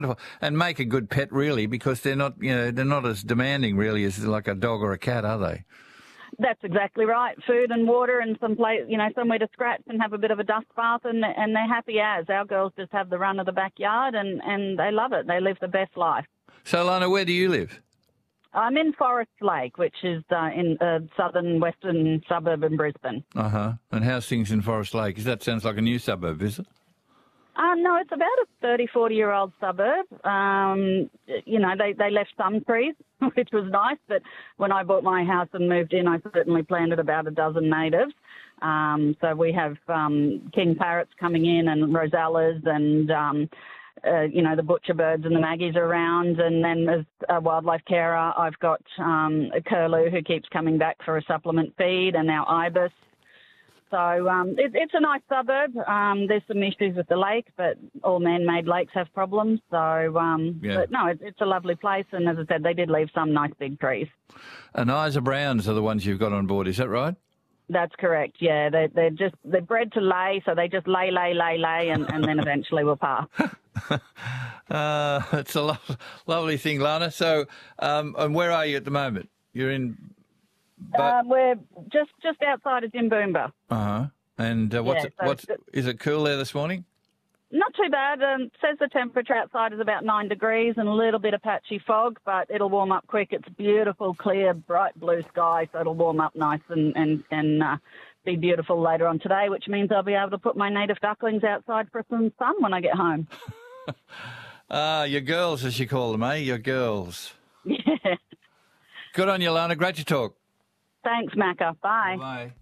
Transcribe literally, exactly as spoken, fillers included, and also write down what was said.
And make a good pet, really, because they're not, you know, they're not as demanding, really, as like a dog or a cat, are they? That's exactly right. Food and water and some place, you know, somewhere to scratch and have a bit of a dust bath, and and they're happy as. Our girls just have the run of the backyard, and, and they love it. They live the best life. So, Lana, where do you live? I'm in Forest Lake, which is uh, in a southern western suburb in Brisbane. Uh huh. And how's things in Forest Lake? 'Cause that sounds like a new suburb, is it? Uh, no, it's about a thirty, forty-year-old suburb. Um, you know, they, they left some trees, which was nice, but when I bought my house and moved in, I certainly planted about a dozen natives. Um, so we have um, king parrots coming in and rosellas and, um, uh, you know, the butcher birds and the maggies around. And then as a wildlife carer, I've got um, a curlew who keeps coming back for a supplement feed, and our ibis. So um, it, it's a nice suburb. Um, there's some issues with the lake, but all man-made lakes have problems. So, um, yeah. but no, it, it's a lovely place. And as I said, they did leave some nice big trees. And Isa Browns are the ones you've got on board, is that right? That's correct. Yeah, they, they're just they're bred to lay, so they just lay, lay, lay, lay, and, and then eventually will pass. uh, it's a lo- lovely thing, Lana. So, um, and where are you at the moment? You're in. But... Uh, we're just just outside of Jimboomba. Uh huh. And uh, what's yeah, it, so what's is it cool there this morning? Not too bad. Um, says the temperature outside is about nine degrees and a little bit of patchy fog, but it'll warm up quick. It's beautiful, clear, bright blue sky, so it'll warm up nice and and and uh, be beautiful later on today, which means I'll be able to put my native ducklings outside for some sun when I get home. Ah, uh, your girls, as you call them, eh? Your girls. Yeah. Good on you, Lana. Great to talk. Thanks, Macca. Bye. Bye.